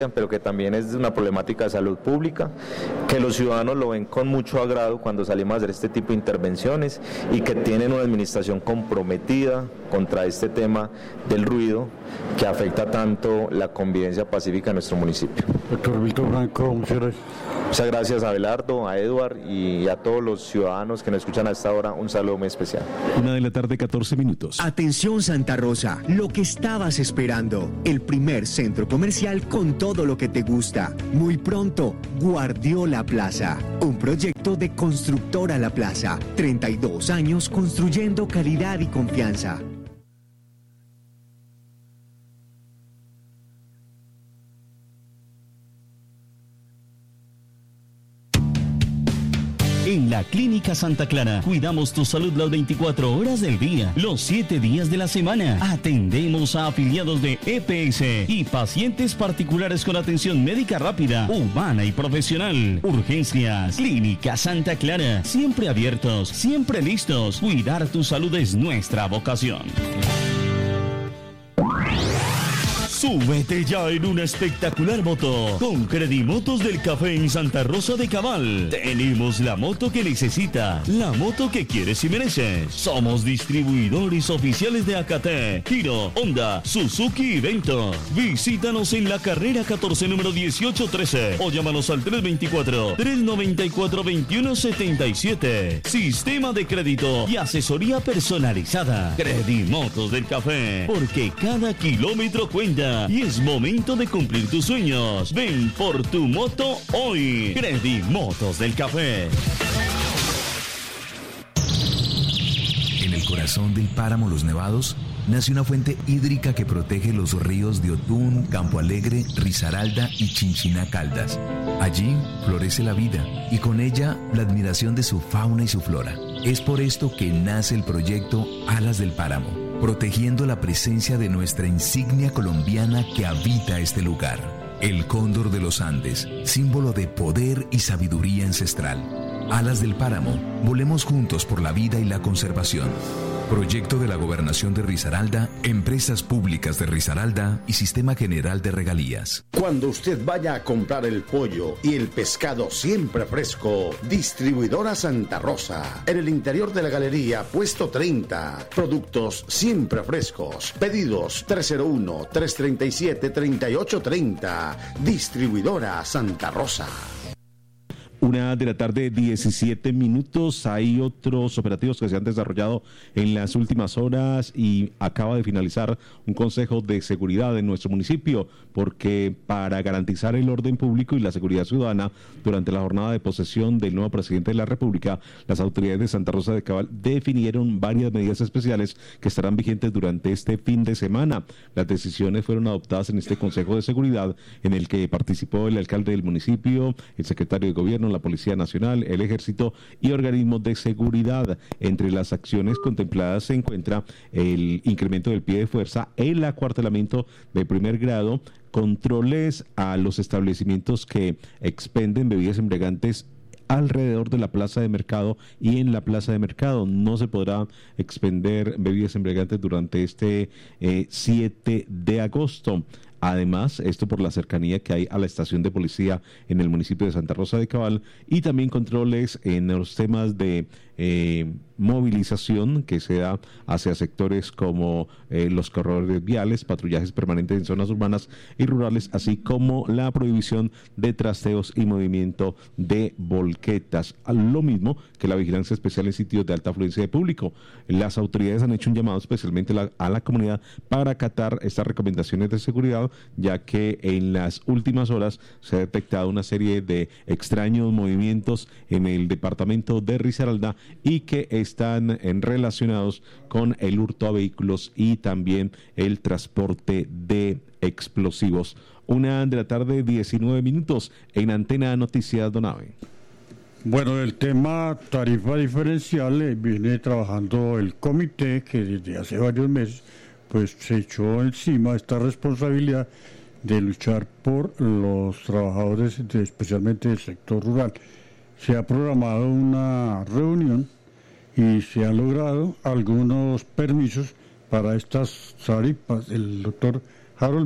pero que también es una problemática de salud pública, que los ciudadanos lo ven con mucho agrado cuando salimos a hacer este tipo de intervenciones y que tienen una administración comprometida contra este tema del ruido que afecta tanto la convivencia pacífica en nuestro municipio. Doctor Víctor Franco, muchas gracias. Muchas gracias a Abelardo, a Edward y a todos los ciudadanos que nos escuchan a esta hora, un saludo muy especial. 1:14 p.m. Atención Santa Rosa, lo que estabas esperando, el primer centro comercial con todo lo que te gusta. Muy pronto, Guardiola Plaza, un proyecto de Constructora La Plaza, 32 años construyendo calidad y confianza. En la Clínica Santa Clara, cuidamos tu salud las 24 horas del día, los 7 días de la semana. Atendemos a afiliados de EPS y pacientes particulares con atención médica rápida, humana y profesional. Urgencias. Clínica Santa Clara, siempre abiertos, siempre listos. Cuidar tu salud es nuestra vocación. Súbete ya en una espectacular moto con Credimotos del Café en Santa Rosa de Cabal. Tenemos la moto que necesita, la moto que quieres y mereces. Somos distribuidores oficiales de AKT, Giro, Honda, Suzuki y Vento. Visítanos en la carrera 14, número 1813 o llámanos al 324-394-2177. Sistema de crédito y asesoría personalizada. Credimotos del Café, porque cada kilómetro cuenta. Y es momento de cumplir tus sueños. Ven por tu moto hoy. Credimotos del Café. En el corazón del páramo Los Nevados nace una fuente hídrica que protege los ríos de Otún, Campo Alegre, Risaralda y Chinchiná Caldas. Allí florece la vida y con ella la admiración de su fauna y su flora. Es por esto que nace el proyecto Alas del Páramo, protegiendo la presencia de nuestra insignia colombiana que habita este lugar, el cóndor de los Andes, símbolo de poder y sabiduría ancestral. Alas del Páramo, volemos juntos por la vida y la conservación. Proyecto de la Gobernación de Risaralda, Empresas Públicas de Risaralda y Sistema General de Regalías. Cuando usted vaya a comprar el pollo y el pescado siempre fresco, Distribuidora Santa Rosa. En el interior de la galería, puesto 30. Productos siempre frescos. Pedidos 301-337-3830. Distribuidora Santa Rosa. 1:17 p.m. Hay otros operativos que se han desarrollado en las últimas horas y acaba de finalizar un consejo de seguridad en nuestro municipio, porque para garantizar el orden público y la seguridad ciudadana durante la jornada de posesión del nuevo presidente de la República, las autoridades de Santa Rosa de Cabal definieron varias medidas especiales que estarán vigentes durante este fin de semana. Las decisiones fueron adoptadas en este consejo de seguridad en el que participó el alcalde del municipio, el secretario de gobierno, la Policía Nacional, el Ejército y organismos de seguridad. Entre las acciones contempladas se encuentra el incremento del pie de fuerza, el acuartelamiento de primer grado, controles a los establecimientos que expenden bebidas embriagantes alrededor de la plaza de mercado y en la plaza de mercado. No se podrá expender bebidas embriagantes durante este 7 de agosto. Además, esto por la cercanía que hay a la estación de policía en el municipio de Santa Rosa de Cabal, y también controles en los temas de movilización que se da hacia sectores como los corredores viales, patrullajes permanentes en zonas urbanas y rurales, así como la prohibición de trasteos y movimiento de volquetas, lo mismo que la vigilancia especial en sitios de alta afluencia de público. Las autoridades han hecho un llamado especialmente a la comunidad para acatar estas recomendaciones de seguridad, ya que en las últimas horas se ha detectado una serie de extraños movimientos en el departamento de Risaralda y que están relacionados con el hurto a vehículos y también el transporte de explosivos. 1:19 p.m. en Antena Noticias Donave. Bueno, el tema tarifa diferencial viene trabajando el comité que desde hace varios meses pues se echó encima esta responsabilidad de luchar por los trabajadores, especialmente del sector rural. Se ha programado una reunión y se han logrado algunos permisos para estas tarifas. El doctor Harold